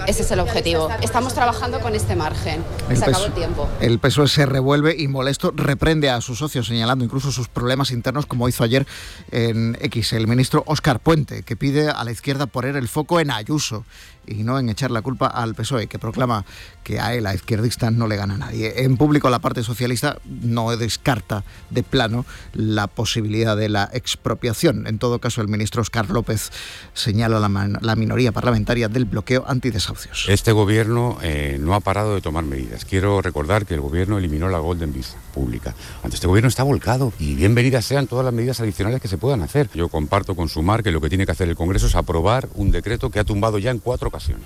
ese es el objetivo. Estamos trabajando con este margen. Se acabó el tiempo. El PSOE se revuelve y molesto reprende a sus socios, señalando incluso sus problemas internos, como hizo ayer en X el ministro Óscar Puente, que pide a la izquierda poner el foco en Ayuso y no en echar la culpa al PSOE, que proclama que a él, a izquierdista, no le gana nadie. En público, la parte socialista no descarta de plano la posibilidad de la expropiación. En todo caso, el ministro Óscar López señala la minoría parlamentaria del bloqueo antidesahucios. Este gobierno no ha parado de tomar medidas. Quiero recordar que el gobierno eliminó la Golden Visa pública. Ante este gobierno está volcado y bienvenidas sean todas las medidas adicionales que se puedan hacer. Yo comparto con Sumar que lo que tiene que hacer el Congreso es aprobar un decreto que ha tumbado ya en 4 ocasiones.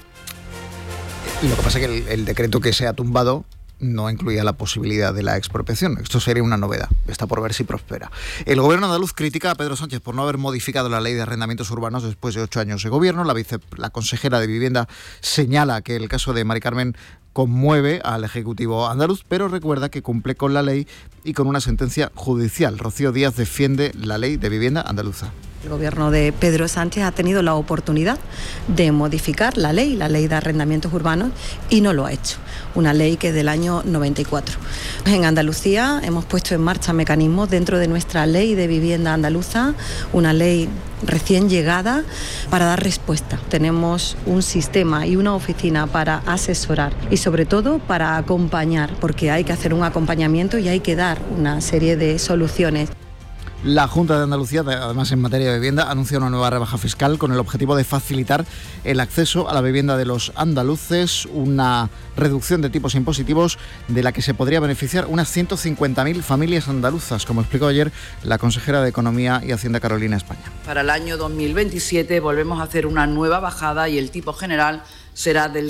Lo que pasa es que el decreto que se ha tumbado no incluía la posibilidad de la expropiación. Esto sería una novedad. Está por ver si prospera. El gobierno andaluz critica a Pedro Sánchez por no haber modificado la ley de arrendamientos urbanos después de 8 años de gobierno. La consejera de Vivienda señala que el caso de Mari Carmen conmueve al Ejecutivo andaluz, pero recuerda que cumple con la ley y con una sentencia judicial. Rocío Díaz defiende la ley de vivienda andaluza. El gobierno de Pedro Sánchez ha tenido la oportunidad de modificar la ley de arrendamientos urbanos, y no lo ha hecho. Una ley que es del año 94. En Andalucía hemos puesto en marcha mecanismos dentro de nuestra ley de vivienda andaluza, una ley recién llegada, para dar respuesta. Tenemos un sistema y una oficina para asesorar y sobre todo para acompañar, porque hay que hacer un acompañamiento y hay que dar una serie de soluciones. La Junta de Andalucía, además en materia de vivienda, anuncia una nueva rebaja fiscal con el objetivo de facilitar el acceso a la vivienda de los andaluces, una reducción de tipos impositivos de la que se podría beneficiar unas 150.000 familias andaluzas, como explicó ayer la consejera de Economía y Hacienda, Carolina España. Para el año 2027 volvemos a hacer una nueva bajada y el tipo general será del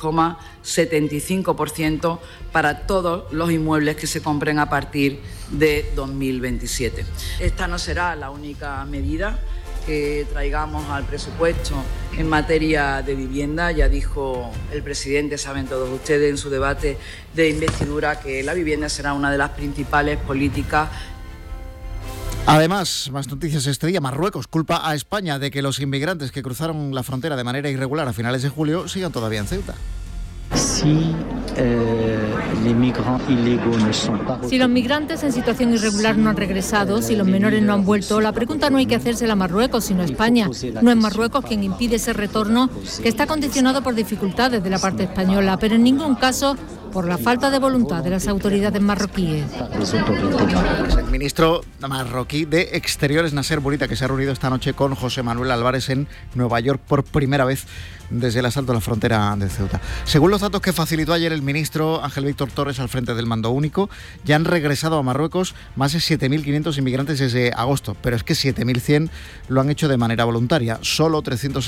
6,75% para todos los inmuebles que se compren a partir de 2027. Esta no será la única medida que traigamos al presupuesto en materia de vivienda. Ya dijo el presidente, saben todos ustedes, en su debate de investidura, que la vivienda será una de las principales políticas. Además, más noticias este día. Marruecos culpa a España de que los inmigrantes que cruzaron la frontera de manera irregular a finales de julio sigan todavía en Ceuta. Si los migrantes en situación irregular no han regresado, si los menores no han vuelto, la pregunta no hay que hacérsela a Marruecos, sino a España. No es Marruecos quien impide ese retorno, que está condicionado por dificultades de la parte española, pero en ningún caso por la falta de voluntad de las autoridades marroquíes. El ministro marroquí de Exteriores, Nasser Bourita, que se ha reunido esta noche con José Manuel Álvarez en Nueva York por primera vez desde el asalto a la frontera de Ceuta. Según los datos que facilitó ayer el ministro Ángel Víctor Torres al frente del mando único, ya han regresado a Marruecos más de 7.500 inmigrantes desde agosto, pero es que 7.100 lo han hecho de manera voluntaria, solo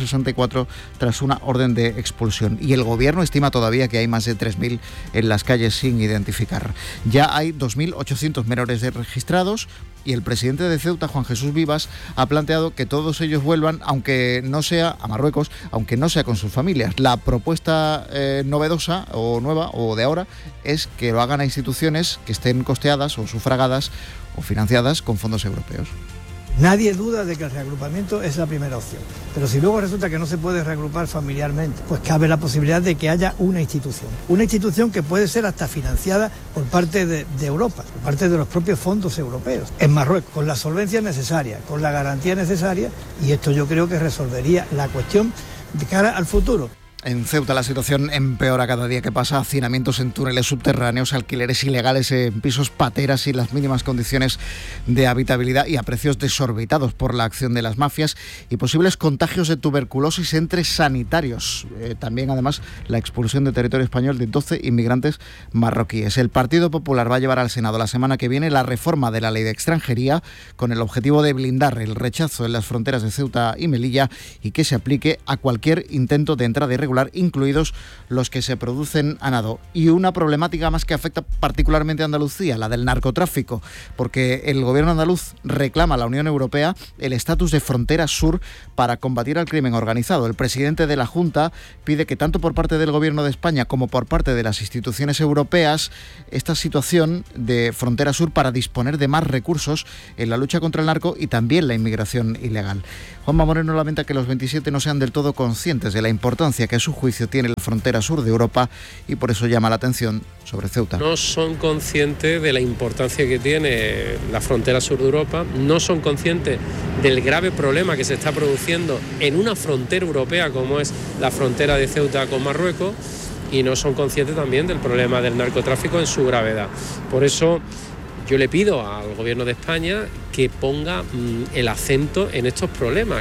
364 tras una orden de expulsión. Y el gobierno estima todavía que hay más de 3.000 en las calles sin identificar. Ya hay 2.800 menores registrados y el presidente de Ceuta, Juan Jesús Vivas, ha planteado que todos ellos vuelvan, aunque no sea a Marruecos, aunque no sea con sus familias. La propuesta novedosa o nueva o de ahora es que lo hagan a instituciones que estén costeadas o sufragadas o financiadas con fondos europeos. Nadie duda de que el reagrupamiento es la primera opción, pero si luego resulta que no se puede reagrupar familiarmente, pues cabe la posibilidad de que haya una institución que puede ser hasta financiada por parte de Europa, por parte de los propios fondos europeos, en Marruecos, con la solvencia necesaria, con la garantía necesaria, y esto yo creo que resolvería la cuestión de cara al futuro. En Ceuta la situación empeora cada día que pasa. Hacinamientos en túneles subterráneos, alquileres ilegales en pisos pateras y las mínimas condiciones de habitabilidad y a precios desorbitados por la acción de las mafias y posibles contagios de tuberculosis entre sanitarios. También, además, la expulsión de territorio español de 12 inmigrantes marroquíes. El Partido Popular va a llevar al Senado la semana que viene la reforma de la ley de extranjería con el objetivo de blindar el rechazo en las fronteras de Ceuta y Melilla y que se aplique a cualquier intento de entrada irregular, incluidos los que se producen a nado. Y una problemática más que afecta particularmente a Andalucía, la del narcotráfico, porque el gobierno andaluz reclama a la Unión Europea el estatus de frontera sur para combatir al crimen organizado. El presidente de la Junta pide que tanto por parte del gobierno de España como por parte de las instituciones europeas esta situación de frontera sur para disponer de más recursos en la lucha contra el narco y también la inmigración ilegal. Juanma Moreno lamenta que los 27 no sean del todo conscientes de la importancia que que a su juicio tiene la frontera sur de Europa y por eso llama la atención sobre Ceuta. No son conscientes de la importancia que tiene la frontera sur de Europa, no son conscientes del grave problema que se está produciendo en una frontera europea como es la frontera de Ceuta con Marruecos, y no son conscientes también del problema del narcotráfico en su gravedad. Por eso yo le pido al Gobierno de España que ponga el acento en estos problemas.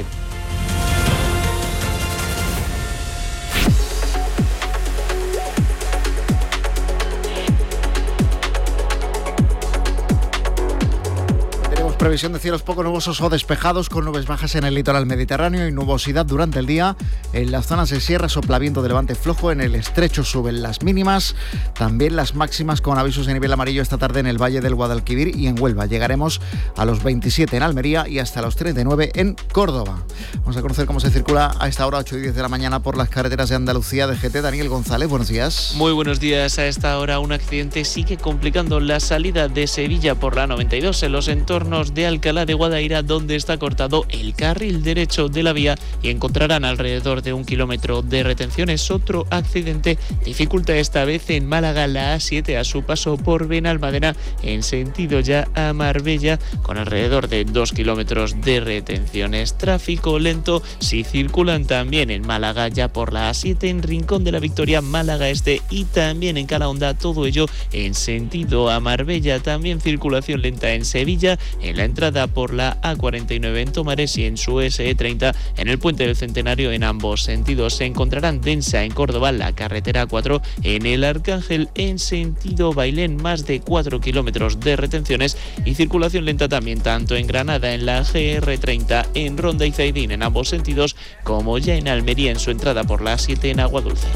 Previsión de cielos poco nubosos o despejados con nubes bajas en el litoral mediterráneo y nubosidad durante el día. En las zonas de sierra sopla viento de levante flojo, en el estrecho suben las mínimas, también las máximas con avisos de nivel amarillo esta tarde en el Valle del Guadalquivir y en Huelva. Llegaremos a los 27 en Almería y hasta los 39 en Córdoba. Vamos a conocer cómo se circula a esta hora 8 y 10 de la mañana por las carreteras de Andalucía. DGT, Daniel González, buenos días. Muy buenos días. A esta hora un accidente sigue complicando la salida de Sevilla por la 92 en los entornos de Alcalá de Guadaira, donde está cortado el carril derecho de la vía y encontrarán alrededor de 1 kilómetro de retenciones. Otro accidente dificulta esta vez en Málaga la A7 a su paso por Benalmádena en sentido ya a Marbella, con alrededor de 2 kilómetros de retenciones. Tráfico lento si circulan también en Málaga ya por la A7 en Rincón de la Victoria, Málaga Este y también en Calahonda, todo ello en sentido a Marbella. También circulación lenta en Sevilla, en la entrada por la A49 en Tomares y en su SE30 en el Puente del Centenario. En ambos sentidos se encontrarán densa en Córdoba la carretera 4 en el Arcángel en sentido Bailén, más de 4 kilómetros de retenciones y circulación lenta también tanto en Granada en la GR30 en Ronda y Zaidín en ambos sentidos, como ya en Almería en su entrada por la A7 en Aguadulce.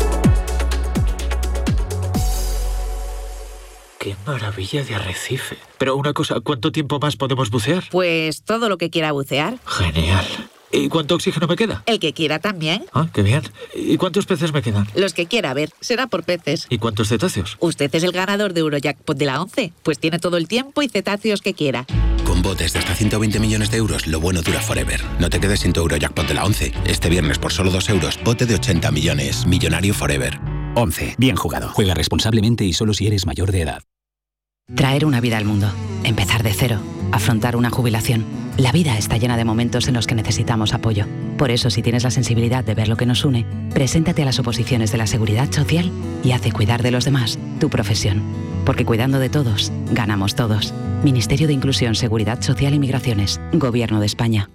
¡Qué maravilla de arrecife! Pero una cosa, ¿cuánto tiempo más podemos bucear? Pues todo lo que quiera bucear. Genial. ¿Y cuánto oxígeno me queda? El que quiera también. Ah, qué bien. ¿Y cuántos peces me quedan? Los que quiera, a ver, será por peces. ¿Y cuántos cetáceos? Usted es el ganador de Eurojackpot de la 11, pues tiene todo el tiempo y cetáceos que quiera. Con botes de hasta 120 millones de euros, lo bueno dura forever. No te quedes sin tu Eurojackpot de la 11. Este viernes por solo 2 euros, bote de 80 millones. Millonario forever. 11. Bien jugado. Juega responsablemente y solo si eres mayor de edad. Traer una vida al mundo, empezar de cero, afrontar una jubilación. La vida está llena de momentos en los que necesitamos apoyo. Por eso, si tienes la sensibilidad de ver lo que nos une, preséntate a las oposiciones de la Seguridad Social y haz de cuidar de los demás tu profesión. Porque cuidando de todos, ganamos todos. Ministerio de Inclusión, Seguridad Social y Migraciones. Gobierno de España.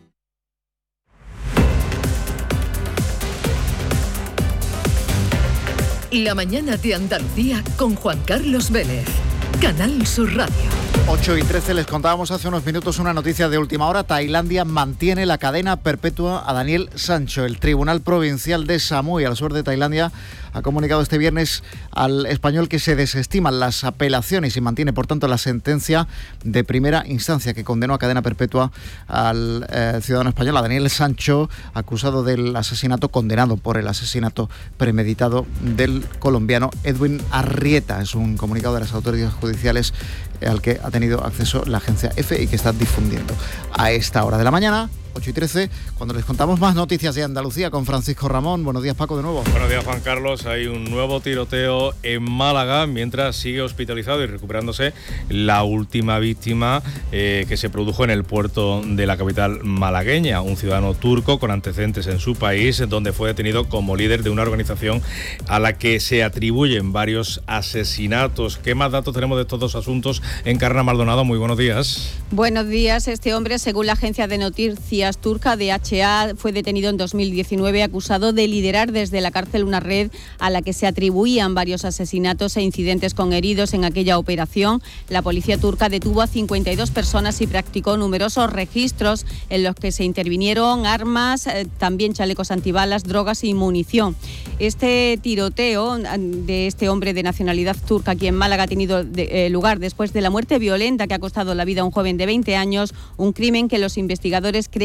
La mañana de Andalucía con Juan Carlos Vélez. Canal Sur Radio. 8 y 13, les contábamos hace unos minutos una noticia de última hora. Tailandia mantiene la cadena perpetua a Daniel Sancho. El Tribunal Provincial de Samui, al sur de Tailandia, ha comunicado este viernes al español que se desestiman las apelaciones y mantiene, por tanto, la sentencia de primera instancia que condenó a cadena perpetua al ciudadano español, a Daniel Sancho, acusado del asesinato, condenado por el asesinato premeditado del colombiano Edwin Arrieta. Es un comunicado de las autoridades judiciales al que ha tenido acceso la agencia EFE y que está difundiendo a esta hora de la mañana. 8 y 13, cuando les contamos más noticias de Andalucía con Francisco Ramón. Buenos días, Paco, de nuevo. Buenos días, Juan Carlos. Hay un nuevo tiroteo en Málaga mientras sigue hospitalizado y recuperándose la última víctima que se produjo en el puerto de la capital malagueña. Un ciudadano turco con antecedentes en su país, donde fue detenido como líder de una organización a la que se atribuyen varios asesinatos. ¿Qué más datos tenemos de estos dos asuntos? Encarna Maldonado, muy buenos días. Buenos días. Este hombre, según la agencia de noticias turca DHA, fue detenido en 2019 acusado de liderar desde la cárcel una red a la que se atribuían varios asesinatos e incidentes con heridos en aquella operación. La policía turca detuvo a 52 personas y practicó numerosos registros en los que se intervinieron armas, también chalecos antibalas, drogas y munición. Este tiroteo de este hombre de nacionalidad turca aquí en Málaga ha tenido lugar después de la muerte violenta que ha costado la vida a un joven de 20 años, un crimen que los investigadores creen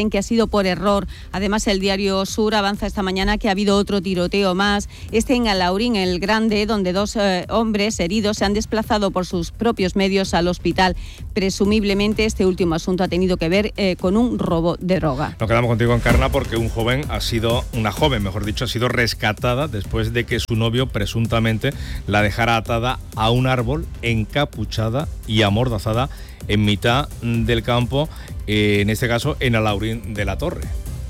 creen que ha sido por error. Además, el diario Sur avanza esta mañana que ha habido otro tiroteo más, en Alhaurín el Grande, donde 2 hombres heridos se han desplazado por sus propios medios al hospital. Presumiblemente este último asunto ha tenido que ver con un robo de droga. Nos quedamos contigo, Encarna, porque una joven ha sido rescatada después de que su novio presuntamente la dejara atada a un árbol, encapuchada y amordazada en mitad del campo, en este caso en Alhaurín de la Torre.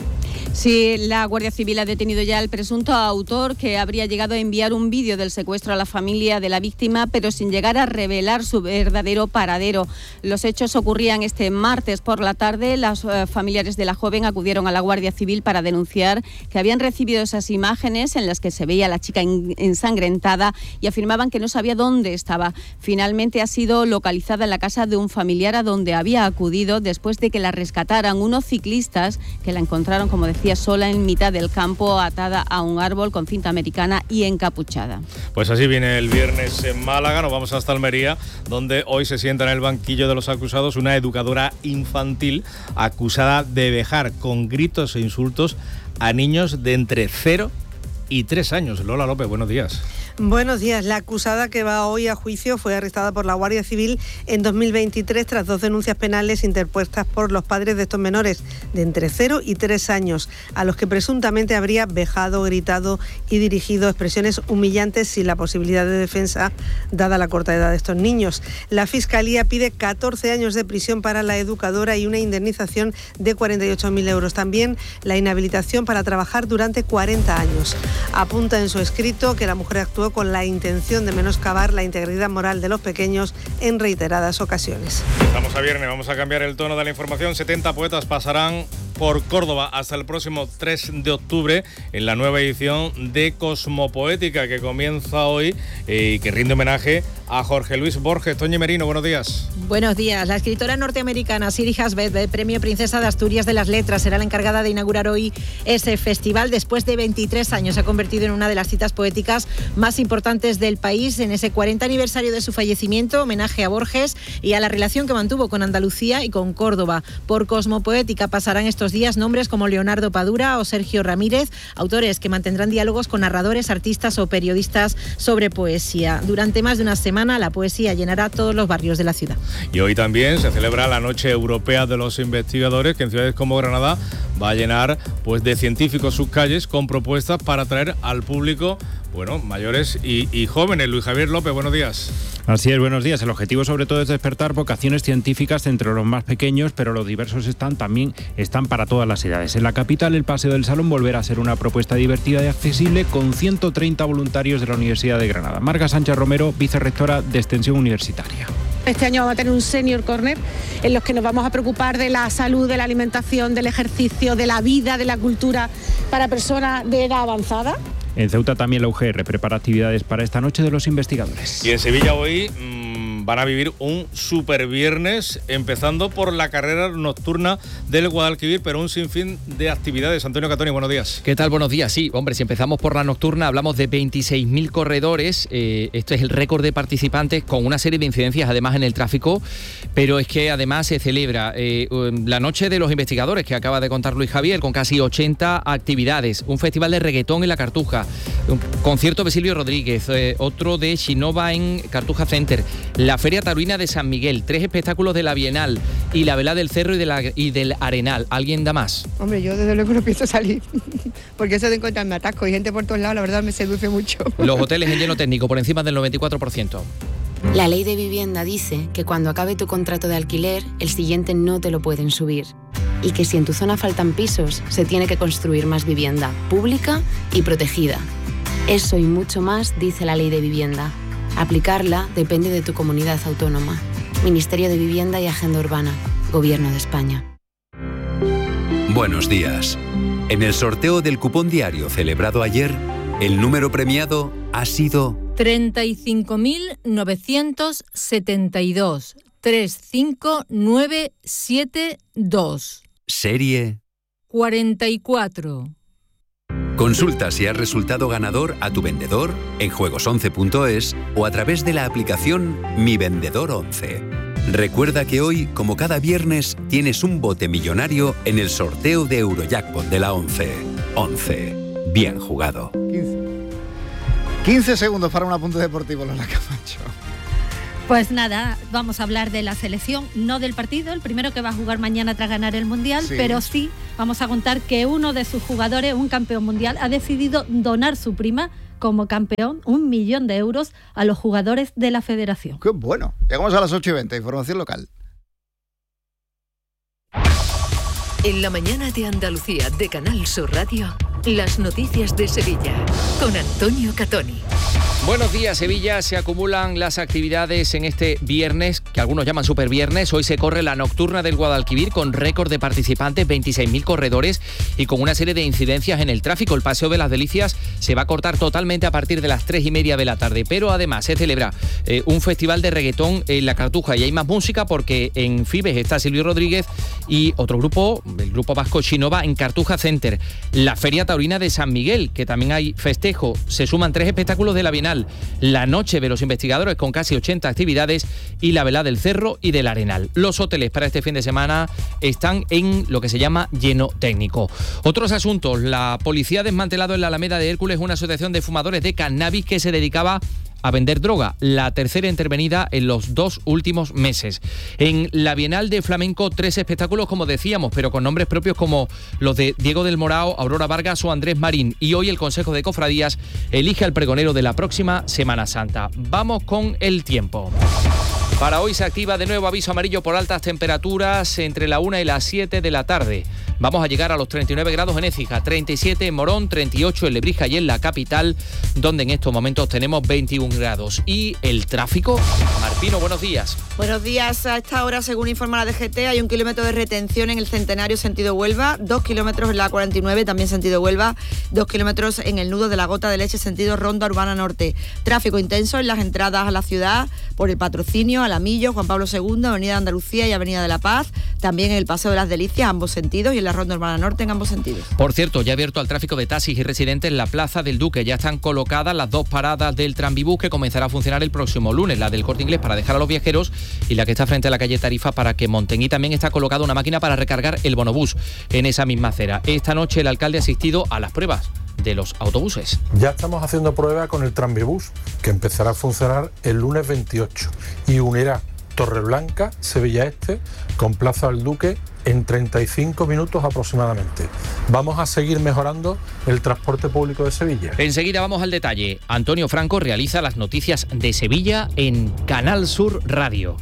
Sí, la Guardia Civil ha detenido ya al presunto autor, que habría llegado a enviar un vídeo del secuestro a la familia de la víctima, pero sin llegar a revelar su verdadero paradero. Los hechos ocurrían este martes por la tarde. Los familiares de la joven acudieron a la Guardia Civil para denunciar que habían recibido esas imágenes en las que se veía a la chica ensangrentada y afirmaban que no sabía dónde estaba. Finalmente ha sido localizada en la casa de un familiar a donde había acudido después de que la rescataran unos ciclistas que la encontraron, como decía, sola en mitad del campo, atada a un árbol con cinta americana y encapuchada. Pues así viene el viernes en Málaga. Nos vamos hasta Almería, donde hoy se sienta en el banquillo de los acusados una educadora infantil acusada de vejar con gritos e insultos a niños de entre 0 y 3 años. Lola López, buenos días. Buenos días. La acusada que va hoy a juicio fue arrestada por la Guardia Civil en 2023 tras 2 denuncias penales interpuestas por los padres de estos menores de entre 0 y 3 años, a los que presuntamente habría vejado, gritado y dirigido expresiones humillantes sin la posibilidad de defensa, dada la corta edad de estos niños. La Fiscalía pide 14 años de prisión para la educadora y una indemnización de 48.000 euros. También la inhabilitación para trabajar durante 40 años. Apunta en su escrito que la mujer actuó con la intención de menoscabar la integridad moral de los pequeños en reiteradas ocasiones. Estamos a viernes, vamos a cambiar el tono de la información. 70 poetas pasarán por Córdoba hasta el próximo 3 de octubre en la nueva edición de Cosmopoética, que comienza hoy y que rinde homenaje a Jorge Luis Borges. Toñi Merino, buenos días. Buenos días. La escritora norteamericana Siri Husband, del Premio Princesa de Asturias de las Letras, será la encargada de inaugurar hoy ese festival. Después de 23 años se ha convertido en una de las citas poéticas más importantes del país. En ese 40 aniversario de su fallecimiento, homenaje a Borges y a la relación que mantuvo con Andalucía y con Córdoba. Por Cosmopoética pasarán estos días nombres como Leonardo Padura o Sergio Ramírez, autores que mantendrán diálogos con narradores, artistas o periodistas sobre poesía. Durante más de una semana, la poesía llenará todos los barrios de la ciudad. Y hoy también se celebra la Noche Europea de los Investigadores, que en ciudades como Granada va a llenar pues de científicos sus calles con propuestas para atraer al público, bueno, mayores y jóvenes. Luis Javier López, buenos días. Así es, buenos días. El objetivo sobre todo es despertar vocaciones científicas entre los más pequeños, pero los diversos también están para todas las edades. En la capital, el Paseo del Salón volverá a ser una propuesta divertida y accesible con 130 voluntarios de la Universidad de Granada. Marga Sánchez Romero, vicerrectora de Extensión Universitaria. Este año vamos a tener un Senior Corner en los que nos vamos a preocupar de la salud, de la alimentación, del ejercicio, de la vida, de la cultura para personas de edad avanzada. En Ceuta también la UGR prepara actividades para esta Noche de los Investigadores. Y en Sevilla hoy van a vivir un super viernes, empezando por la carrera nocturna del Guadalquivir, pero un sinfín de actividades. Antonio Catoni, buenos días. ¿Qué tal? Buenos días. Sí, hombre, si empezamos por la nocturna, hablamos de 26.000 corredores. Esto es el récord de participantes, con una serie de incidencias además en el tráfico, pero es que además se celebra la Noche de los Investigadores, que acaba de contar Luis Javier, con casi 80 actividades, un festival de reggaetón en la Cartuja, un concierto de Silvio Rodríguez, otro de Shinova en Cartuja Center, la Feria Taurina de San Miguel, 3 espectáculos de la Bienal y la Vela del Cerro y del Arenal. ¿Alguien da más? Hombre, yo desde luego no pienso salir, porque eso de encontrarme atasco y gente por todos lados, la verdad me seduce mucho. Los hoteles en lleno técnico por encima del 94%. La ley de vivienda dice que cuando acabe tu contrato de alquiler, el siguiente no te lo pueden subir. Y que si en tu zona faltan pisos, se tiene que construir más vivienda pública y protegida. Eso y mucho más dice la ley de vivienda. Aplicarla depende de tu comunidad autónoma. Ministerio de Vivienda y Agenda Urbana. Gobierno de España. Buenos días. En el sorteo del cupón diario celebrado ayer, el número premiado ha sido 35.972. 35972. Serie 44. Consulta si has resultado ganador a tu vendedor en juegos11.es o a través de la aplicación Mi Vendedor 11. Recuerda que hoy, como cada viernes, tienes un bote millonario en el sorteo de Eurojackpot de la 11. 11. Bien jugado. 15 segundos para un apunte deportivo, Lola Camacho. Pues nada, vamos a hablar de la selección, no del partido, el primero que va a jugar mañana tras ganar el Mundial, sí. Pero sí vamos a contar que uno de sus jugadores, un campeón mundial, ha decidido donar su prima como campeón, 1 millón de euros, a los jugadores de la federación. ¡Qué bueno! Llegamos a las 8:20, información local. En la mañana de Andalucía de Canal Sur Radio, las noticias de Sevilla, con Antonio Catoni. Buenos días, Sevilla. Se acumulan las actividades en este viernes, que algunos llaman superviernes. Hoy se corre la nocturna del Guadalquivir con récord de participantes, 26.000 corredores y con una serie de incidencias en el tráfico. El Paseo de las Delicias se va a cortar totalmente a partir de las 3:30 de la tarde. Pero además se celebra un festival de reggaetón en la Cartuja y hay más música porque en Fibes está Silvio Rodríguez y otro grupo, el grupo vasco Chinova, en Cartuja Center. La Feria Taurina de San Miguel, que también hay festejo. Se suman 3 espectáculos de la Bienal. La Noche de los Investigadores con casi 80 actividades y la Velada del Cerro y del Arenal. Los hoteles para este fin de semana están en lo que se llama lleno técnico. Otros asuntos. La policía ha desmantelado en la Alameda de Hércules una asociación de fumadores de cannabis que se dedicaba a vender droga, la tercera intervenida en los 2 últimos meses. En la Bienal de Flamenco, 3 espectáculos, como decíamos, pero con nombres propios como los de Diego del Morao, Aurora Vargas o Andrés Marín. Y hoy el Consejo de Cofradías elige al pregonero de la próxima Semana Santa. Vamos con el tiempo. Para hoy se activa de nuevo aviso amarillo por altas temperaturas entre la 1 y las 7 de la tarde. Vamos a llegar a los 39 grados en Écija, 37 en Morón, 38 en Lebrija y en la capital, donde en estos momentos tenemos 21 grados. ¿Y el tráfico? Marpino, buenos días. Buenos días. A esta hora, según informa la DGT, hay 1 kilómetro de retención en el Centenario sentido Huelva, 2 kilómetros en la 49 también sentido Huelva, 2 kilómetros en el nudo de la Gota de Leche sentido Ronda Urbana Norte. Tráfico intenso en las entradas a la ciudad por el Patrocinio, Alamillo, Juan Pablo II, Avenida de Andalucía y Avenida de la Paz, también en el Paseo de las Delicias, ambos sentidos, y en la Ronda Urbana Norte en ambos sentidos. Por cierto, ya ha abierto al tráfico de taxis y residentes en la Plaza del Duque. Ya están colocadas las 2 paradas del Tranvibús que comenzará a funcionar el próximo lunes, la del Corte Inglés para dejar a los viajeros y la que está frente a la calle Tarifa para que monten. Y también está colocada una máquina para recargar el bonobús en esa misma acera. Esta noche el alcalde ha asistido a las pruebas de los autobuses. Ya estamos haciendo prueba con el Tranvibús, que empezará a funcionar el lunes 28 y unirá Torreblanca, Sevilla Este, con Plaza del Duque en 35 minutos aproximadamente. Vamos a seguir mejorando el transporte público de Sevilla. Enseguida vamos al detalle. Antonio Franco realiza las noticias de Sevilla en Canal Sur Radio.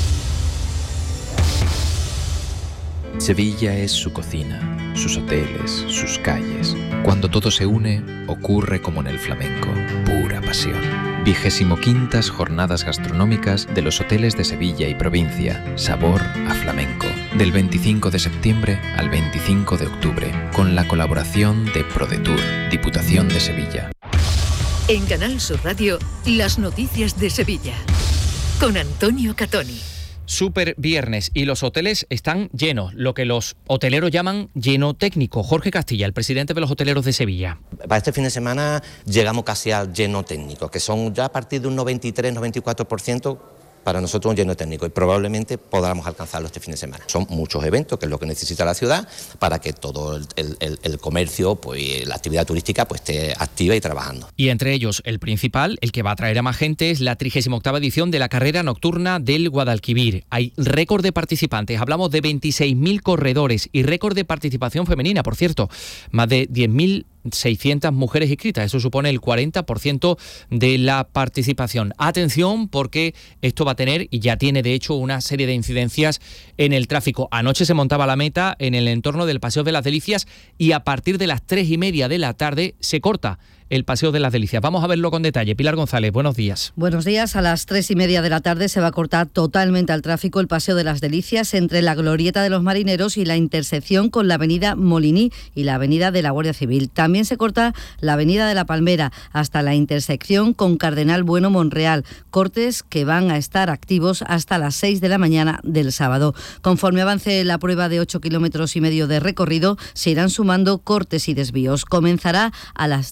Sevilla es su cocina, sus hoteles, sus calles. Cuando todo se une, ocurre como en el flamenco, pura pasión. 25ª Jornadas Gastronómicas de los Hoteles de Sevilla y Provincia, sabor a flamenco. Del 25 de septiembre al 25 de octubre, con la colaboración de ProDetour, Diputación de Sevilla. En Canal Sur Radio, las noticias de Sevilla, con Antonio Catoni. Super viernes y los hoteles están llenos, lo que los hoteleros llaman lleno técnico. Jorge Castilla, el presidente de los hoteleros de Sevilla. Para este fin de semana llegamos casi al lleno técnico, que son ya a partir de un 93-94%. Para nosotros un lleno técnico y probablemente podamos alcanzarlo este fin de semana. Son muchos eventos, que es lo que necesita la ciudad para que todo el comercio, pues la actividad turística pues esté activa y trabajando. Y entre ellos el principal, el que va a atraer a más gente, es la 38ª edición de la carrera nocturna del Guadalquivir. Hay récord de participantes, hablamos de 26.000 corredores y récord de participación femenina, por cierto, más de 10.600 mujeres inscritas, eso supone el 40% de la participación. Atención, porque esto va a tener, y ya tiene de hecho, una serie de incidencias en el tráfico. Anoche se montaba la meta en el entorno del Paseo de las Delicias y a partir de las 3:30 de la tarde se corta el Paseo de las Delicias. Vamos a verlo con detalle. Pilar González, buenos días. Buenos días. A las 3:30 de la tarde se va a cortar totalmente al tráfico el Paseo de las Delicias entre la Glorieta de los Marineros y la intersección con la avenida Moliní y la avenida de la Guardia Civil. También se corta la avenida de la Palmera hasta la intersección con Cardenal Bueno Monreal. Cortes que van a estar activos hasta las 6 de la mañana del sábado. Conforme avance la prueba de 8,5 kilómetros de recorrido, se irán sumando cortes y desvíos. Comenzará a las 10 en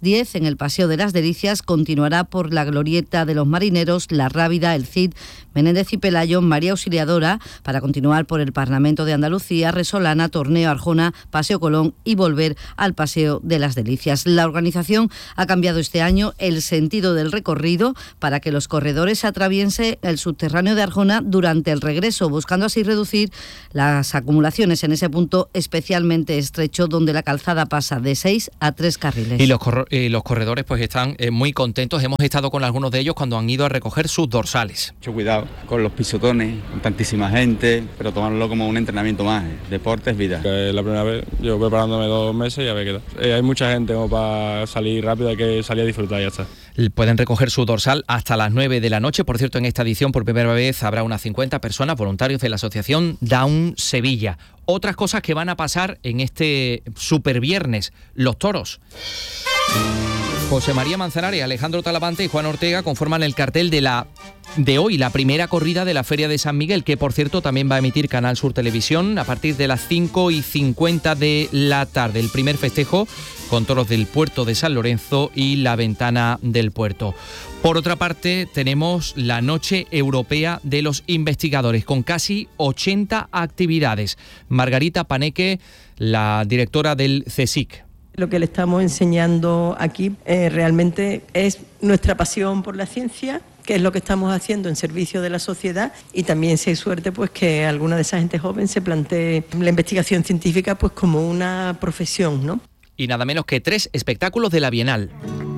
el Paseo de las Delicias, continuará por la Glorieta de los Marineros, La Rábida, El Cid, Menéndez y Pelayo, María Auxiliadora, para continuar por el Parlamento de Andalucía, Resolana, Torneo, Arjona, Paseo Colón y volver al Paseo de las Delicias. La organización ha cambiado este año el sentido del recorrido para que los corredores atraviesen el subterráneo de Arjona durante el regreso, buscando así reducir las acumulaciones en ese punto especialmente estrecho donde la calzada pasa de 6 a 3 carriles. Y los corredores pues están muy contentos. Hemos estado con algunos de ellos cuando han ido a recoger sus dorsales. Mucho cuidado con los pisotones, con tantísima gente, pero tomarlo como un entrenamiento más. Deporte es vida. Es la primera vez, llevo preparándome 2 meses y a ver qué tal. Hay mucha gente como para salir rápido, hay que salir a disfrutar y ya está. Pueden recoger su dorsal hasta las 9 de la noche. Por cierto, en esta edición por primera vez habrá unas 50 personas, voluntarios de la asociación Down Sevilla. Otras cosas que van a pasar en este superviernes, los toros. José María Manzanares, Alejandro Talavante y Juan Ortega conforman el cartel de hoy, la primera corrida de la Feria de San Miguel, que por cierto también va a emitir Canal Sur Televisión a partir de las 5:50 de la tarde. El primer festejo con toros del puerto de San Lorenzo y la Ventana del Puerto. Por otra parte, tenemos la Noche Europea de los Investigadores, con casi 80 actividades. Margarita Paneque, la directora del CSIC. Lo que le estamos enseñando aquí realmente es nuestra pasión por la ciencia, que es lo que estamos haciendo en servicio de la sociedad, y también si hay suerte pues que alguna de esa gente joven se plantee la investigación científica pues como una profesión, ¿no? Y nada menos que 3 espectáculos de la Bienal.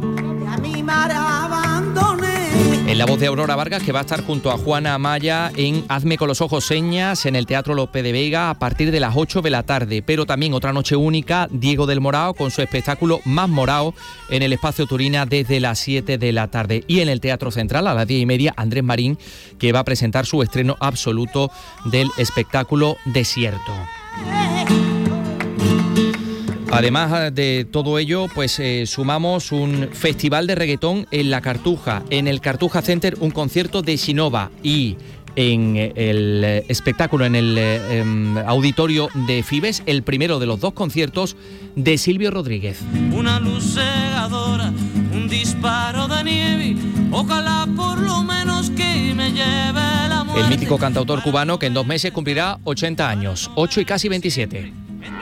En la voz de Aurora Vargas, que va a estar junto a Juana Amaya en Hazme con los ojos señas en el Teatro Lope de Vega a partir de las 8 de la tarde. Pero también otra noche única, Diego del Morao con su espectáculo Más Morao en el Espacio Turina desde las 7 de la tarde. Y en el Teatro Central a las 10:30, Andrés Marín, que va a presentar su estreno absoluto del espectáculo Desierto. Además de todo ello, pues sumamos un festival de reggaetón en La Cartuja. En el Cartuja Center, un concierto de Shinova, y en el espectáculo, en el auditorio de Fibes, el primero de los 2 conciertos de Silvio Rodríguez. Una luz cegadora, un disparo de nieve, ojalá por lo menos que me lleve la muerte. El mítico cantautor cubano que en 2 meses cumplirá 80 años, 8 y casi 27.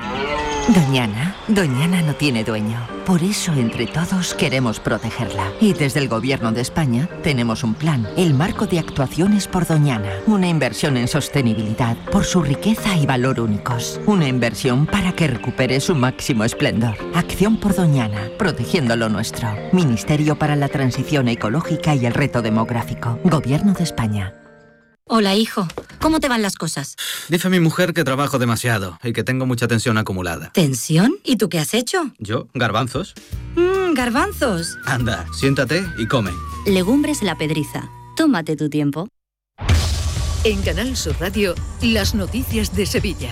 Doñana no tiene dueño. Por eso, entre todos, queremos protegerla. Y desde el Gobierno de España tenemos un plan, el Marco de Actuaciones por Doñana. Una inversión en sostenibilidad por su riqueza y valor únicos. Una inversión para que recupere su máximo esplendor. Acción por Doñana, protegiendo lo nuestro. Ministerio para la Transición Ecológica y el Reto Demográfico. Gobierno de España. Hola, hijo. ¿Cómo te van las cosas? Dice mi mujer que trabajo demasiado y que tengo mucha tensión acumulada. ¿Tensión? ¿Y tú qué has hecho? ¿Yo? ¿Garbanzos? Garbanzos. Anda, siéntate y come. Legumbres La Pedriza. Tómate tu tiempo. En Canal Sur Radio, las noticias de Sevilla.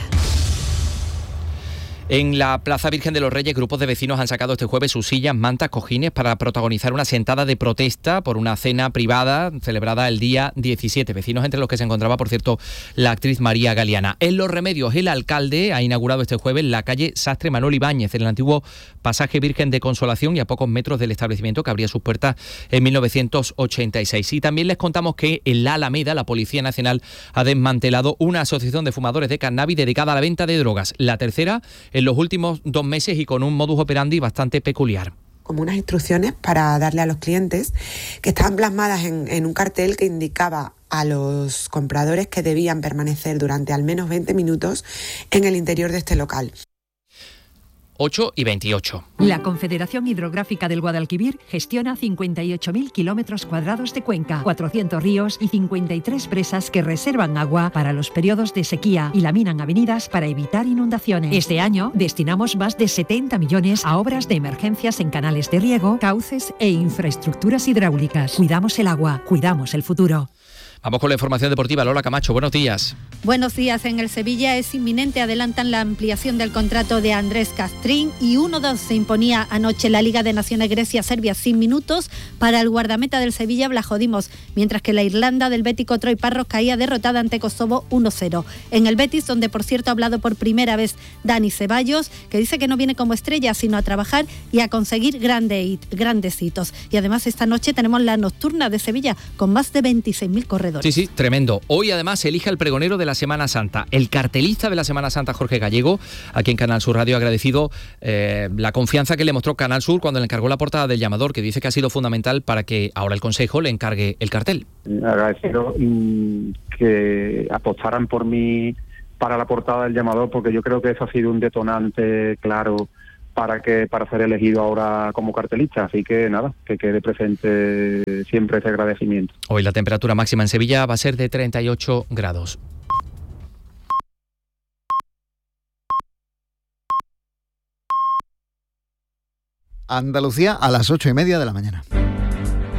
En la Plaza Virgen de los Reyes, grupos de vecinos han sacado este jueves sus sillas, mantas, cojines para protagonizar una sentada de protesta por una cena privada celebrada el día 17. Vecinos entre los que se encontraba, por cierto, la actriz María Galeana. En Los Remedios, el alcalde ha inaugurado este jueves la calle Sastre Manuel Ibáñez, en el antiguo pasaje Virgen de Consolación, y a pocos metros del establecimiento que abría sus puertas en 1986. Y también les contamos que en la Alameda la Policía Nacional ha desmantelado una asociación de fumadores de cannabis dedicada a la venta de drogas. La tercera en los últimos 2 meses y con un modus operandi bastante peculiar. Como unas instrucciones para darle a los clientes que estaban plasmadas en un cartel que indicaba a los compradores que debían permanecer durante al menos 20 minutos en el interior de este local. 8 y 28. La Confederación Hidrográfica del Guadalquivir gestiona 58.000 kilómetros cuadrados de cuenca, 400 ríos y 53 presas que reservan agua para los periodos de sequía y laminan avenidas para evitar inundaciones. Este año destinamos más de 70 millones a obras de emergencias en canales de riego, cauces e infraestructuras hidráulicas. Cuidamos el agua, cuidamos el futuro. Vamos con la información deportiva. Lola Camacho, buenos días. Buenos días. En el Sevilla es inminente. Adelantan la ampliación del contrato de Andrés Castrín y 1-2 se imponía anoche la Liga de Naciones Grecia-Serbia sin minutos para el guardameta del Sevilla, Vlachodimos, mientras que la Irlanda del bético Troy Parros caía derrotada ante Kosovo 1-0. En el Betis, donde por cierto ha hablado por primera vez Dani Ceballos, que dice que no viene como estrella, sino a trabajar y a conseguir grandes hitos. Y además esta noche tenemos la nocturna de Sevilla con más de 26.000 corredores. Sí, tremendo. Hoy además se elige al pregonero de la Semana Santa. El cartelista de la Semana Santa, Jorge Gallego, aquí en Canal Sur Radio, ha agradecido la confianza que le mostró Canal Sur cuando le encargó la portada del Llamador, que dice que ha sido fundamental para que ahora el Consejo le encargue el cartel. Agradecido que apostaran por mí para la portada del Llamador, porque yo creo que eso ha sido un detonante claro para ser elegido ahora como cartelista, así que nada, que quede presente siempre ese agradecimiento. Hoy la temperatura máxima en Sevilla va a ser de 38 grados. Andalucía a las 8:30 de la mañana.